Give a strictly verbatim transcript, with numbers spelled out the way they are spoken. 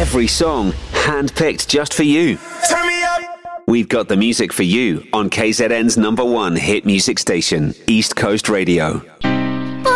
Every song handpicked just for you. Turn me up. We've got the music for you on K Z N's number one hit music station, East Coast Radio.